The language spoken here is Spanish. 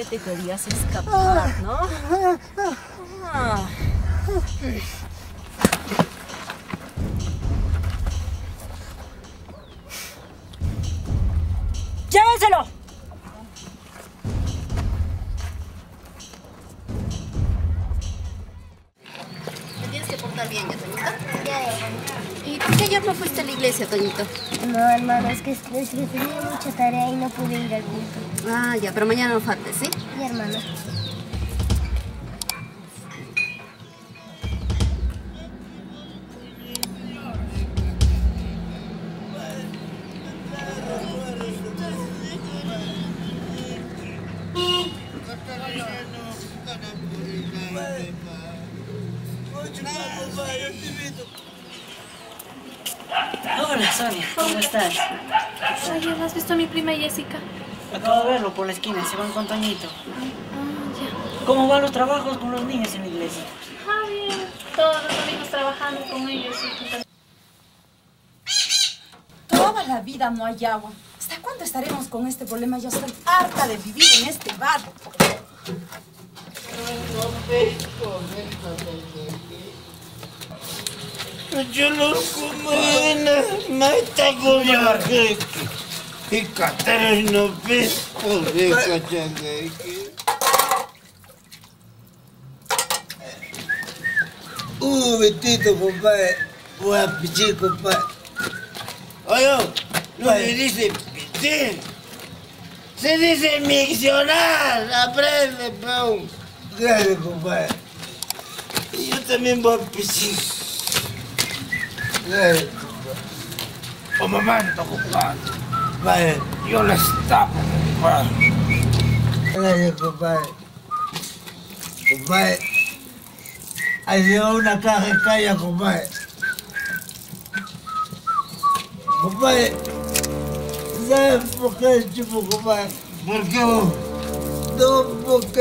que te querías escapar, ¿no? Ah. ¡Llévenselo! Te tienes que portar bien, ¿ya, Toñito? Ya. ¿Y por qué ayer no fuiste a la iglesia, Toñito? No, hermano, es que tenía mucha tarea y no pude ir al culto. Ah, ya, pero mañana no faltes, ¿sí? Ya, hermano. Hola, Sonia, ¿cómo estás? Oye, ¿no has visto a mi prima Jessica? Acabo de verlo por la esquina, se van con Toñito. Ya. ¿Cómo van los trabajos con los niños en la iglesia? Ah, bien. Todos los domingos trabajando con ellos. Toda la vida no hay agua. ¿Hasta cuándo estaremos con este problema? Yo estoy harta de vivir en este bar. Yo no como mata con viaje. Y cataras no ves poder cachangue. Betito, compadre. Voy a pichir, compadre. Oye, no se dice pichir. Se dice miccionar. Aprende, peón. Gracias, compadre. Y yo también voy a pichir. O momento, compadre. Vale, yo les tapo, compadre. Gracias, compadre. Compadre, ha llegado una caja de calla, compadre. Compadre, ¿sabes por qué el chupo, compadre? ¿Por qué vos? No, porque